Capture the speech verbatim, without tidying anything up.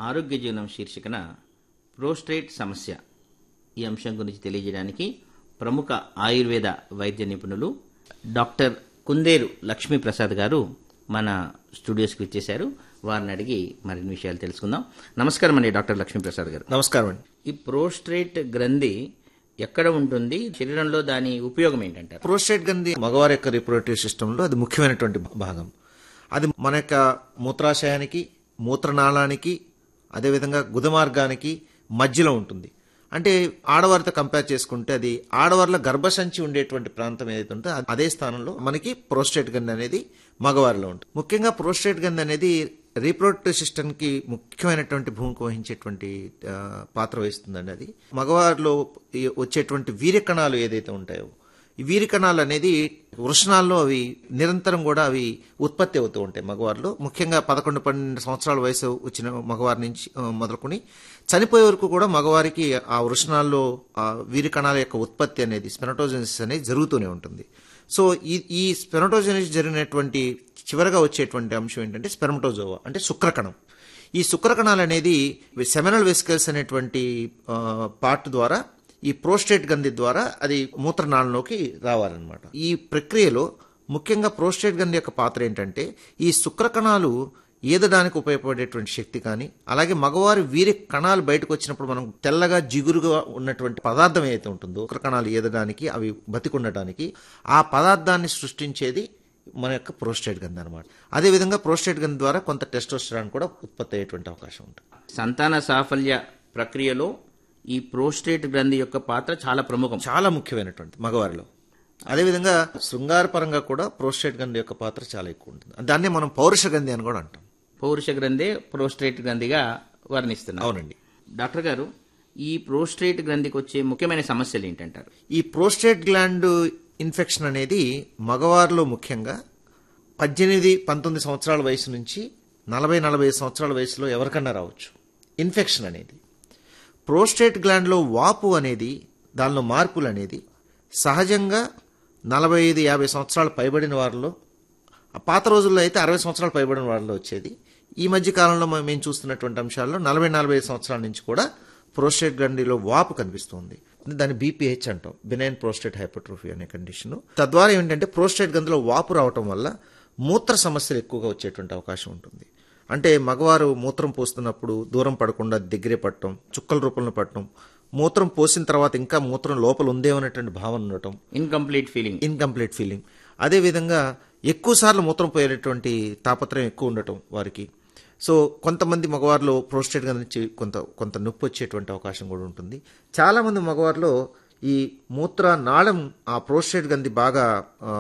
ఆరోగ్య జీవనం శీర్షికన ప్రోస్టేట్ సమస్య ఈ అంశం గురించి తెలియజేయడానికి ప్రముఖ ఆయుర్వేద వైద్య నిపుణులు డాక్టర్ కుందేరు లక్ష్మీప్రసాద్ గారు మన స్టూడియోస్కి వచ్చేశారు. వారిని అడిగి మరిన్ని విషయాలు తెలుసుకుందాం. నమస్కారం అండి డాక్టర్ లక్ష్మీప్రసాద్ గారు. నమస్కారం అండి. ఈ ప్రోస్టేట్ గ్రంథి ఎక్కడ ఉంటుంది, శరీరంలో దాని ఉపయోగం ఏంటంటారు? ప్రోస్టేట్ గ్రంథి మగవారి యొక్క రిప్రొడక్టివ్ సిస్టంలో అది ముఖ్యమైనటువంటి భాగం. అది మన యొక్క మూత్రాశయానికి, మూత్రనాళానికి, అదేవిధంగా గుదమార్గానికి మధ్యలో ఉంటుంది. అంటే ఆడవారితో కంపేర్ చేసుకుంటే అది ఆడవారిలో గర్భసంచి ఉండేటువంటి ప్రాంతం ఏదైతే ఉంటుందో అదే స్థానంలో మనకి ప్రోస్టేట్ గ్రంథి అనేది మగవారిలో ఉంటుంది. ముఖ్యంగా ప్రోస్టేట్ గ్రంథి అనేది రీప్రొడక్టివ్ సిస్టమ్కి ముఖ్యమైనటువంటి భూమిక వహించేటువంటి పాత్ర వహిస్తుందండి. అది మగవారిలో వచ్చేటువంటి వీర్యకణాలు ఏదైతే ఉంటాయో ఈ వీర్యకణాలు అనేది వృషణాల్లో అవి నిరంతరం కూడా అవి ఉత్పత్తి అవుతూ ఉంటాయి మగవారిలో. ముఖ్యంగా పదకొండు పన్నెండు సంవత్సరాల వయసు వచ్చిన మగవారి నుంచి మొదలుకొని చనిపోయే వరకు కూడా మగవారికి ఆ వృషణాల్లో ఆ వీర్యకణాల యొక్క ఉత్పత్తి అనేది స్పెనటోజెనిసిస్ అనేది జరుగుతూనే ఉంటుంది. సో ఈ ఈ స్పెనటోజెనిసిస్ జరిగినటువంటి చివరగా వచ్చేటువంటి అంశం ఏంటంటే స్పెర్మటోజోవా అంటే శుక్రకణం. ఈ శుక్రకణాలు అనేది సెమినల్ వెసికల్స్ అనేటువంటి పార్ట్ ద్వారా ఈ ప్రోస్టేట్ గ్రంథి ద్వారా అది మూత్రనాళంలోకి రావాలన్నమాట. ఈ ప్రక్రియలో ముఖ్యంగా ప్రోస్టేట్ గ్రంథి యొక్క పాత్ర ఏంటంటే ఈ శుక్రకణాలు ఈదడానికి ఉపయోగపడేటువంటి శక్తి కానీ, అలాగే మగవారి వీరి కణాలు బయటకు వచ్చినప్పుడు మనం తెల్లగా జిగురుగా ఉన్నటువంటి పదార్థం ఏదైతే ఉంటుందో శుక్రకణాలు ఈదడానికి అవి బతికుండటానికి ఆ పదార్థాన్ని సృష్టించేది మన యొక్క ప్రోస్టేట్ గ్రంథి అనమాట. అదేవిధంగా ప్రోస్టేట్ గ్రంథి ద్వారా కొంత టెస్టోస్టెరాన్ కూడా ఉత్పత్తి అయ్యేటువంటి అవకాశం ఉంటుంది. సంతాన సాఫల్య ప్రక్రియలో ఈ ప్రోస్టేట్ గ్రంథి యొక్క పాత్ర చాలా ప్రముఖం, చాలా ముఖ్యమైనటువంటి మగవారిలో. అదేవిధంగా శృంగారపరంగా కూడా ప్రోస్టేట్ గ్రంథి యొక్క పాత్ర చాలా ఎక్కువ ఉంటుంది. దాన్నే మనం పౌరుష గ్రంథి అని కూడా అంటాం. పౌరుష గ్రంథి ప్రోస్టేట్ గ్రంథిగా వర్ణిస్తున్నాం. అవునండి. డాక్టర్ గారు, ఈ ప్రోస్టేట్ గ్రంథికి వచ్చే ముఖ్యమైన సమస్యలు ఏంటంటారు? ఈ ప్రోస్టేట్ గ్లాండ్ ఇన్ఫెక్షన్ అనేది మగవారిలో ముఖ్యంగా పద్దెనిమిది పంతొమ్మిది సంవత్సరాల వయసు నుంచి నలభై నలభై సంవత్సరాల వయసులో ఎవరికన్నా రావచ్చు ఇన్ఫెక్షన్ అనేది. ప్రోస్టేట్ గ్లాండ్లో వాపు అనేది, దానిలో మార్పులు అనేది సహజంగా నలభై ఐదు యాభై సంవత్సరాలు పైబడిన వారిలో, పాత రోజుల్లో అయితే అరవై సంవత్సరాలు పైబడిన వారిలో వచ్చేది. ఈ మధ్య కాలంలో మేము చూస్తున్నటువంటి అంశాల్లో నలభై నలభై ఐదు సంవత్సరాల నుంచి కూడా ప్రోస్టేట్ గ్రంథిలో వాపు కనిపిస్తుంది. దాన్ని బీపీహెచ్ అంటాం, బినైన్ ప్రోస్టేట్ హైపర్ట్రోఫీ అనే కండిషన్. తద్వారా ఏంటంటే ప్రోస్టేట్ గ్రంథిలో వాపు రావటం వల్ల మూత్ర సమస్యలు ఎక్కువగా వచ్చేటువంటి అవకాశం ఉంటుంది. అంటే మగవారు మూత్రం పోస్తున్నప్పుడు దూరం పడకుండా దగ్గరే పట్టడం, చుక్కల రూపంలో పట్టడం, మూత్రం పోసిన తర్వాత ఇంకా మూత్రం లోపల ఉందేమనేటువంటి భావన ఉండటం, ఇన్కంప్లీట్ ఫీలింగ్ ఇన్కంప్లీట్ ఫీలింగ్ అదేవిధంగా ఎక్కువ సార్లు మూత్రం పోయేటువంటి తాపత్రయం ఎక్కువ ఉండటం వారికి. సో కొంతమంది మగవారిలో ప్రోస్టేట్ గ్రంథి నుంచి కొంత కొంత నొప్పి వచ్చేటువంటి అవకాశం కూడా ఉంటుంది. చాలామంది మగవారిలో ఈ మూత్ర నాళం ఆ ప్రోస్టేట్ గ్రంథి బాగా